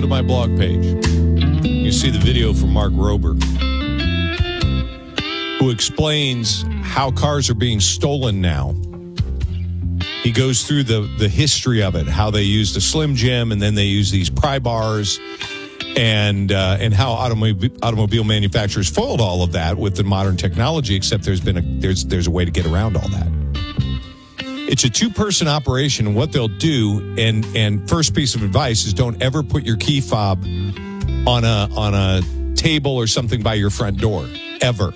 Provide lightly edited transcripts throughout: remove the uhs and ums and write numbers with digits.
to my blog page. You see the video from Mark Rober, who explains how cars are being stolen now. He goes through the history of it, how they used a Slim Jim and then they use these pry bars, and how automobile manufacturers foiled all of that with the modern technology. Except there's a way to get around all that. It's a two-person operation, and what they'll do, and first piece of advice is don't ever put your key fob on a table or something by your front door, ever.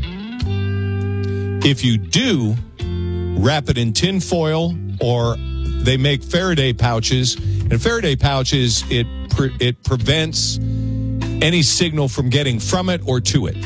If you do, wrap it in tin foil, or they make Faraday pouches. And Faraday pouches, it prevents any signal from getting from it or to it.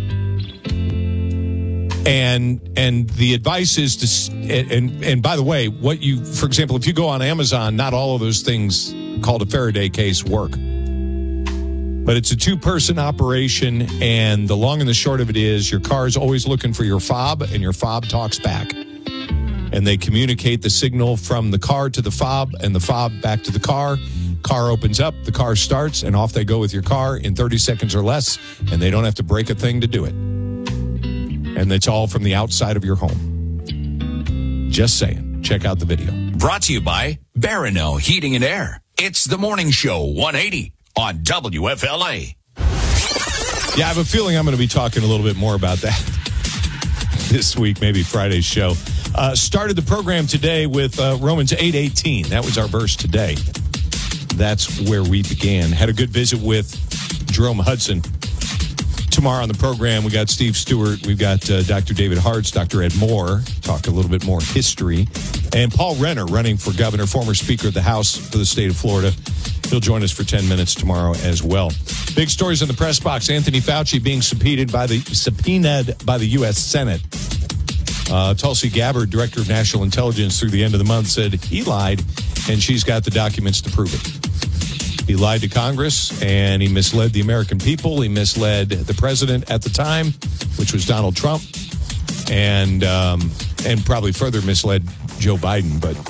And the advice is to, and by the way, for example, if you go on Amazon, not all of those things called a Faraday case work. But it's a two-person operation, and the long and the short of it is your car is always looking for your fob, and your fob talks back. And they communicate the signal from the car to the fob, and the fob back to the car. Car opens up, the car starts, and off they go with your car in 30 seconds or less, and they don't have to break a thing to do it. And it's all from the outside of your home. Just saying. Check out the video. Brought to you by Barano Heating and Air. It's the Morning Show 180 on WFLA. Yeah, I have a feeling I'm going to be talking a little bit more about that this week, maybe Friday's show. Started the program today with Romans 8:18. That was our verse today. That's where we began. Had a good visit with Jerome Hudson. Tomorrow on the program, we got Steve Stewart. We've got Dr. David Hartz, Dr. Ed Moore, talk a little bit more history. And Paul Renner, running for governor, former Speaker of the House for the state of Florida. He'll join us for 10 minutes tomorrow as well. Big stories in the press box. Anthony Fauci being subpoenaed by the U.S. Senate. Tulsi Gabbard, Director of National Intelligence, through the end of the month said he lied, and she's got the documents to prove it. He lied to Congress, and he misled the American people. He misled the president at the time, which was Donald Trump, and probably further misled Joe Biden. But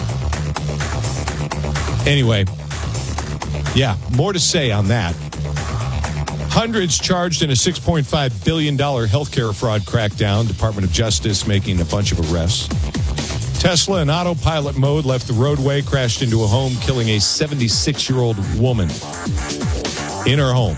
anyway, yeah, more to say on that. Hundreds charged in a $6.5 billion healthcare fraud crackdown. Department of Justice making a bunch of arrests. Tesla in autopilot mode left the roadway, crashed into a home, killing a 76-year-old woman in her home.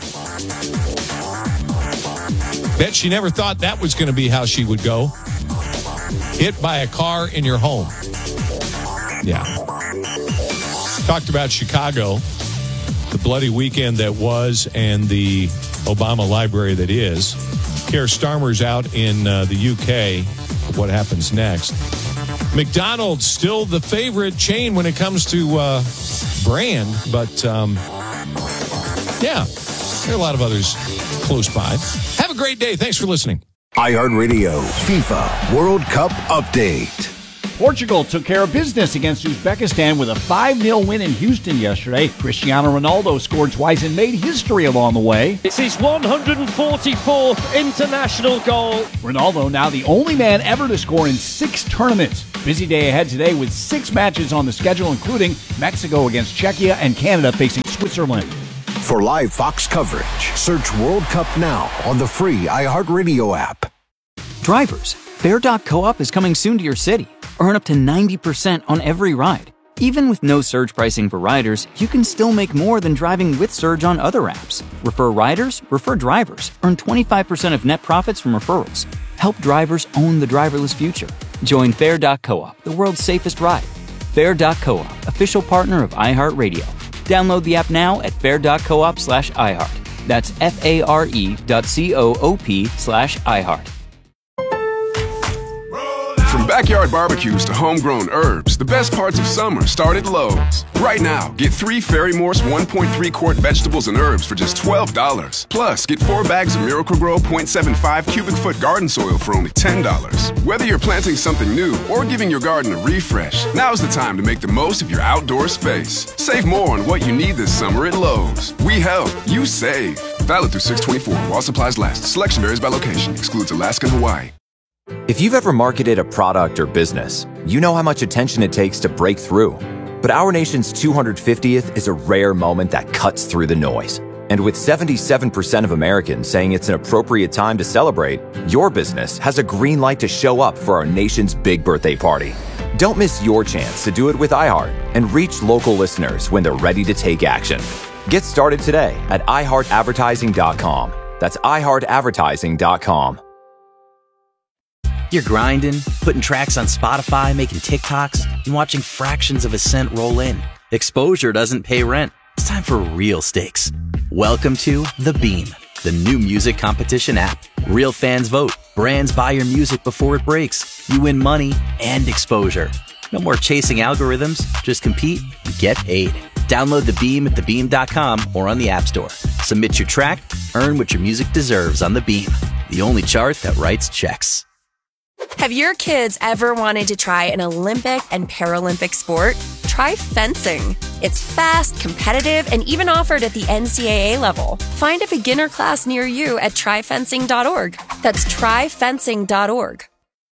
Bet she never thought that was going to be how she would go. Hit by a car in your home. Yeah. Talked about Chicago, the bloody weekend that was, and the Obama library that is. Keir Starmer's out in the UK. What happens next? McDonald's still the favorite chain when it comes to brand, but yeah, there are a lot of others close by. Have a great day. Thanks for listening. iHeartRadio FIFA World Cup Update. Portugal took care of business against Uzbekistan with a 5-0 win in Houston yesterday. Cristiano Ronaldo scored twice and made history along the way. It's his 144th international goal. Ronaldo now the only man ever to score in 6 tournaments. Busy day ahead today with 6 matches on the schedule, including Mexico against Czechia and Canada facing Switzerland. For live Fox coverage, search World Cup now on the free iHeartRadio app. Drivers, Fair.coop is coming soon to your city. Earn up to 90% on every ride. Even with no surge pricing for riders, you can still make more than driving with Surge on other apps. Refer riders, refer drivers. Earn 25% of net profits from referrals. Help drivers own the driverless future. Join Fair.coop, the world's safest ride. Fair.coop, official partner of iHeartRadio. Download the app now at fair.coop/iHeart. That's FARE.coop/iHeart. From backyard barbecues to homegrown herbs, the best parts of summer start at Lowe's. Right now, get 3 Ferry Morse 1.3 quart vegetables and herbs for just $12. Plus, get 4 bags of Miracle-Gro 0.75 cubic foot garden soil for only $10. Whether you're planting something new or giving your garden a refresh, now's the time to make the most of your outdoor space. Save more on what you need this summer at Lowe's. We help, you save. Valid through 6/24 while supplies last. Selection varies by location. Excludes Alaska and Hawaii. If you've ever marketed a product or business, you know how much attention it takes to break through. But our nation's 250th is a rare moment that cuts through the noise. And with 77% of Americans saying it's an appropriate time to celebrate, your business has a green light to show up for our nation's big birthday party. Don't miss your chance to do it with iHeart and reach local listeners when they're ready to take action. Get started today at iHeartAdvertising.com. That's iHeartAdvertising.com. You're grinding, putting tracks on Spotify, making TikToks, and watching fractions of a cent roll in. Exposure doesn't pay rent. It's time for real stakes. Welcome to The Beam, the new music competition app. Real fans vote. Brands buy your music before it breaks. You win money and exposure. No more chasing algorithms. Just compete and get paid. Download The Beam at thebeam.com or on the App Store. Submit your track, earn what your music deserves on The Beam, the only chart that writes checks. Have your kids ever wanted to try an Olympic and Paralympic sport? Try fencing. It's fast, competitive, and even offered at the NCAA level. Find a beginner class near you at tryfencing.org. That's tryfencing.org.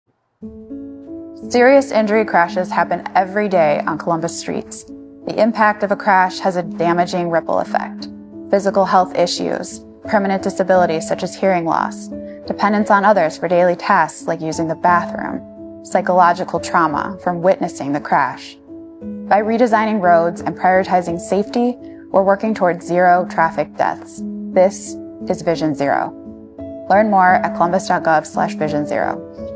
Serious injury crashes happen every day on Columbus streets. The impact of a crash has a damaging ripple effect. Physical health issues, permanent disabilities such as hearing loss, dependence on others for daily tasks like using the bathroom, psychological trauma from witnessing the crash. By redesigning roads and prioritizing safety, we're working towards zero traffic deaths. This is Vision Zero. Learn more at columbus.gov/Vision Zero.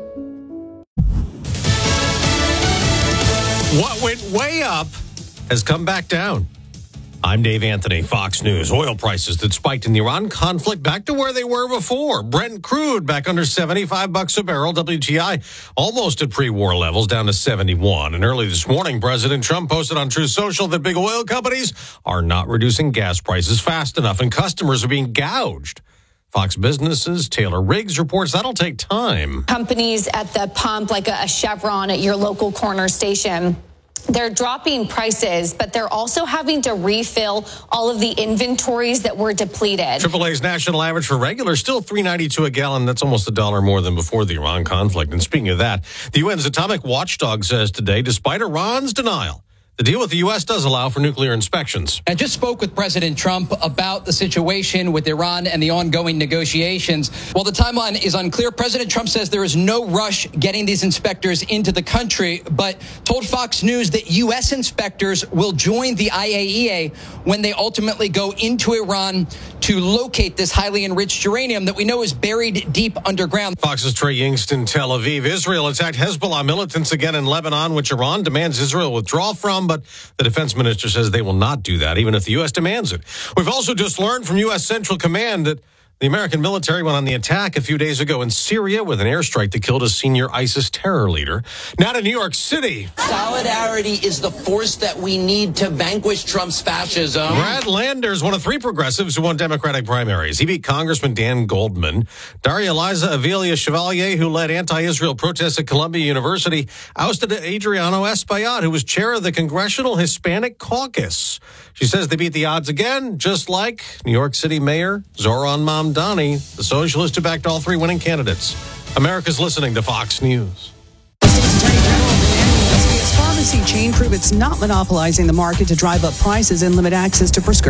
What went way up has come back down. I'm Dave Anthony, Fox News. Oil prices that spiked in the Iran conflict back to where they were before. Brent crude back under $75 a barrel. WTI almost at pre-war levels, down to 71. And early this morning, President Trump posted on Truth Social that big oil companies are not reducing gas prices fast enough and customers are being gouged. Fox Business's Taylor Riggs reports that'll take time. Companies at the pump, like a Chevron at your local corner station, they're dropping prices, but they're also having to refill all of the inventories that were depleted. AAA's national average for regular still $3.92 a gallon. That's almost $1 more than before the Iran conflict. And speaking of that, the UN's atomic watchdog says today, despite Iran's denial, the deal with the U.S. does allow for nuclear inspections. I just spoke with President Trump about the situation with Iran and the ongoing negotiations. While the timeline is unclear, President Trump says there is no rush getting these inspectors into the country, but told Fox News that U.S. inspectors will join the IAEA when they ultimately go into Iran to locate this highly enriched uranium that we know is buried deep underground. Fox's Trey Yingst in Tel Aviv. Israel attacked Hezbollah militants again in Lebanon, which Iran demands Israel withdraw from. But the defense minister says they will not do that, even if the U.S. demands it. We've also just learned from U.S. Central Command that the American military went on the attack a few days ago in Syria with an airstrike that killed a senior ISIS terror leader. Now to New York City. Solidarity is the force that we need to vanquish Trump's fascism. Brad Landers, one of three progressives who won Democratic primaries. He beat Congressman Dan Goldman. Daria Liza Avilia Chevalier, who led anti-Israel protests at Columbia University, ousted Adriano Espaillat, who was chair of the Congressional Hispanic Caucus. She says they beat the odds again, just like New York City Mayor Zoran Mamdani, the socialist who backed all three winning candidates. America's listening to Fox News. Pharmacy chain prove it's not monopolizing the market to drive up prices and limit access to prescription